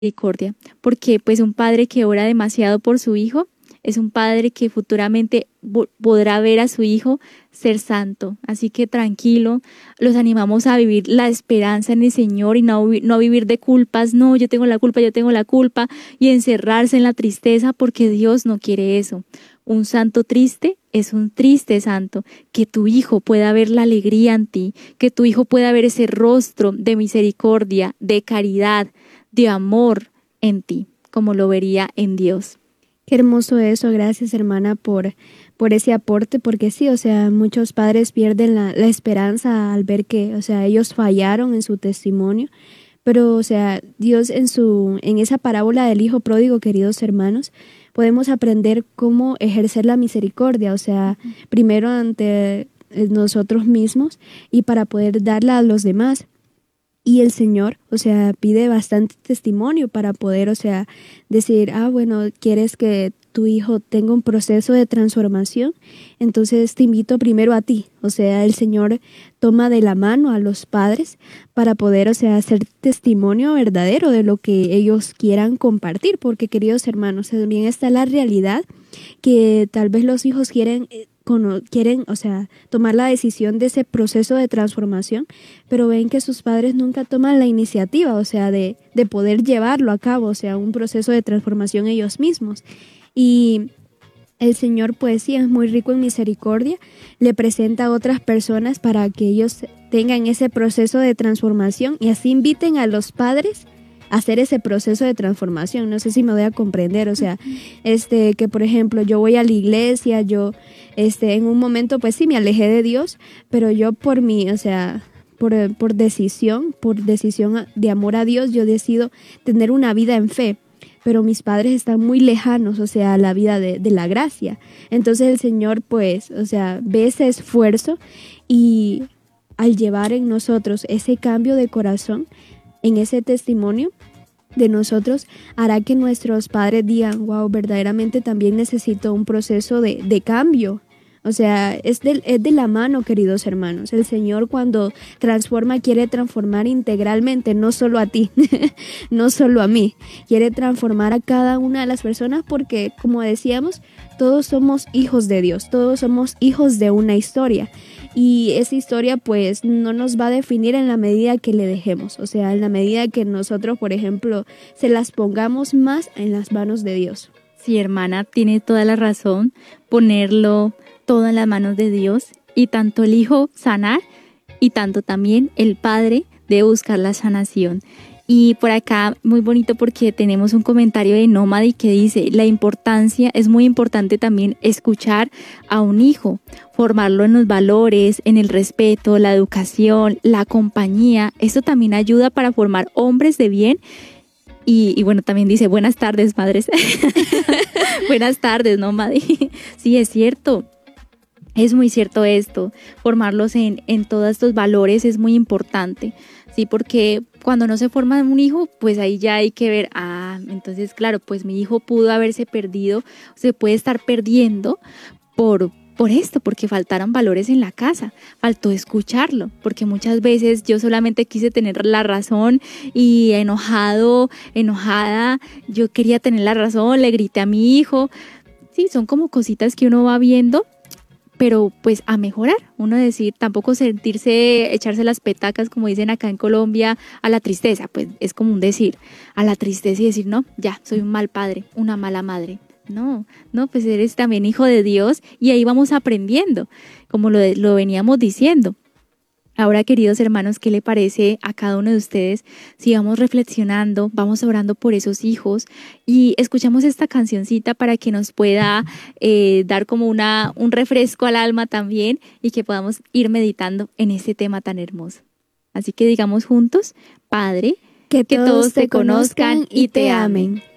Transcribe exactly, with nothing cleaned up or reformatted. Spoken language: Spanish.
misericordia, porque pues un padre que ora demasiado por su hijo es un padre que futuramente vo- podrá ver a su hijo ser santo. Así que tranquilo, los animamos a vivir la esperanza en el Señor y no, vi- no vivir de culpas. No, yo tengo la culpa, yo tengo la culpa y encerrarse en la tristeza porque Dios no quiere eso. Un santo triste es un triste santo. Que tu hijo pueda ver la alegría en ti, que tu hijo pueda ver ese rostro de misericordia, de caridad, de amor en ti, como lo vería en Dios. Qué hermoso eso, gracias hermana por, por ese aporte, porque sí, o sea, muchos padres pierden la, la esperanza al ver que, o sea, ellos fallaron en su testimonio, pero, o sea, Dios en su, en esa parábola del hijo pródigo, queridos hermanos, podemos aprender cómo ejercer la misericordia, o sea, primero ante eh, nosotros mismos y para poder darla a los demás. Y el Señor, o sea, pide bastante testimonio para poder, o sea, decir, ah, bueno, quieres que tu hijo tenga un proceso de transformación, entonces te invito primero a ti. O sea, el Señor toma de la mano a los padres para poder, o sea, hacer testimonio verdadero de lo que ellos quieran compartir, porque queridos hermanos, también está la realidad que tal vez los hijos quieren eh, cono- quieren, o sea, tomar la decisión de ese proceso de transformación, pero ven que sus padres nunca toman la iniciativa, o sea, de, de poder llevarlo a cabo, o sea, un proceso de transformación ellos mismos. Y el Señor, pues sí, es muy rico en misericordia, le presenta a otras personas para que ellos tengan ese proceso de transformación y así inviten a los padres a hacer ese proceso de transformación. No sé si me voy a comprender, o sea, este, que por ejemplo yo voy a la iglesia, yo, este, en un momento pues sí me alejé de Dios, pero yo por mí, o sea, por, por decisión, por decisión de amor a Dios, yo decido tener una vida en fe, pero mis padres están muy lejanos, o sea, a la vida de, de la gracia. Entonces el Señor, pues, o sea, ve ese esfuerzo y al llevar en nosotros ese cambio de corazón, en ese testimonio de nosotros, hará que nuestros padres digan, wow, verdaderamente también necesito un proceso de, de cambio. O sea, es de, es de la mano, queridos hermanos. El Señor cuando transforma, quiere transformar integralmente, no solo a ti, no solo a mí. Quiere transformar a cada una de las personas porque, como decíamos, todos somos hijos de Dios, todos somos hijos de una historia. Y esa historia pues no nos va a definir en la medida que le dejemos. O sea, en la medida que nosotros, por ejemplo, se las pongamos más en las manos de Dios. Sí, hermana, tiene toda la razón, ponerlo todo en las manos de Dios y tanto el Hijo sanar y tanto también el Padre de buscar la sanación. Y por acá, muy bonito porque tenemos un comentario de Nómadi que dice, la importancia, es muy importante también escuchar a un hijo, formarlo en los valores, en el respeto, la educación, la compañía. Esto también ayuda para formar hombres de bien. Y, y bueno, también dice, buenas tardes, madres. Buenas tardes, Nómadi. Sí, es cierto. Es muy cierto esto, formarlos en, en todos estos valores es muy importante, ¿sí? Porque cuando no se forma un hijo, pues ahí ya hay que ver, ah, entonces claro, pues mi hijo pudo haberse perdido, se puede estar perdiendo por, por esto, porque faltaron valores en la casa, faltó escucharlo, porque muchas veces yo solamente quise tener la razón y enojado, enojada, yo quería tener la razón, le grité a mi hijo, sí, son como cositas que uno va viendo, pero pues a mejorar, uno decir, tampoco sentirse, echarse las petacas, como dicen acá en Colombia, a la tristeza, pues es como un decir, a la tristeza y decir, no, ya, soy un mal padre, una mala madre. No, no, pues eres también hijo de Dios y ahí vamos aprendiendo, como lo, lo veníamos diciendo. Ahora, queridos hermanos, ¿qué le parece a cada uno de ustedes si vamos reflexionando, vamos orando por esos hijos y escuchamos esta cancioncita para que nos pueda eh, dar como una, un refresco al alma también y que podamos ir meditando en este tema tan hermoso? Así que digamos juntos, Padre, Que que todos todos te te conozcan conozcan y y te te amen. amen.